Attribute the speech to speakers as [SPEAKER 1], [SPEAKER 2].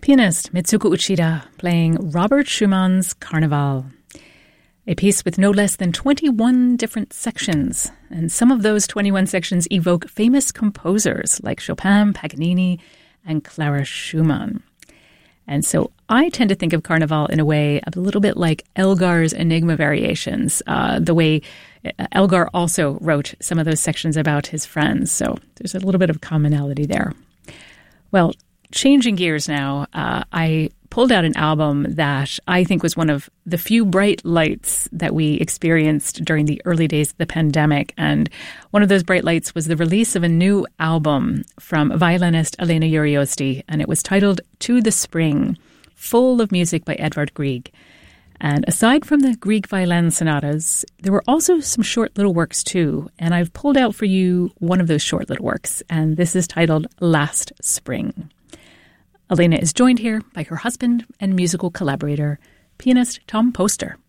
[SPEAKER 1] Pianist Mitsuko Uchida playing Robert Schumann's Carnival, a piece with no less than 21 different sections. And some of those 21 sections evoke famous composers like Chopin, Paganini, and Clara Schumann. And so I tend to think of Carnival in a way a little bit like Elgar's Enigma Variations, the way Elgar also wrote some of those sections about his friends. So there's a little bit of commonality there. Well, changing gears now, I pulled out an album that I think was one of the few bright lights that we experienced during the early days of the pandemic. And one of those bright lights was the release of a new album from violinist Elena Uriosti, and it was titled To the Spring, full of music by Edvard Grieg. And aside from the Grieg violin sonatas, there were also some short little works too. And I've pulled out for you one of those short little works, and this is titled Last Spring. Elena is joined here by her husband and musical collaborator, pianist Tom Poster.